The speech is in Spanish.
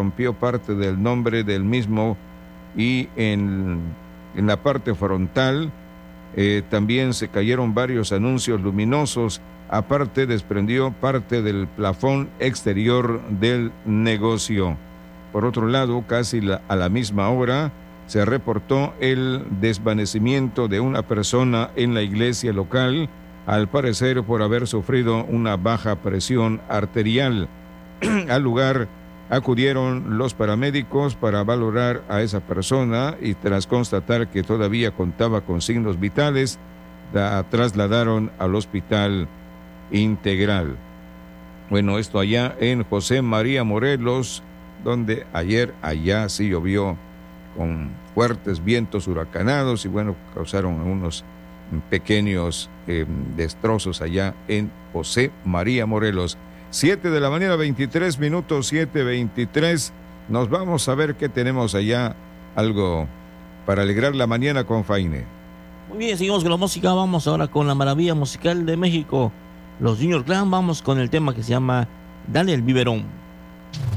rompió parte del nombre del mismo y en la parte frontal también se cayeron varios anuncios luminosos. Aparte, desprendió parte del plafón exterior del negocio. Por otro lado, casi a la misma hora, se reportó el desvanecimiento de una persona en la iglesia local, al parecer por haber sufrido una baja presión arterial. Al lugar acudieron los paramédicos para valorar a esa persona y tras constatar que todavía contaba con signos vitales, la trasladaron al hospital integral. Bueno, esto allá en José María Morelos, donde ayer allá sí llovió con fuertes vientos huracanados y bueno, causaron unos pequeños destrozos allá en José María Morelos. 7 de la mañana, 23 minutos, 7:23. Nos vamos a ver qué tenemos allá, algo para alegrar la mañana con Faine. Muy bien, seguimos con la música, vamos ahora con la maravilla musical de México, los Junior Clan. Vamos con el tema que se llama Dale el Biberón.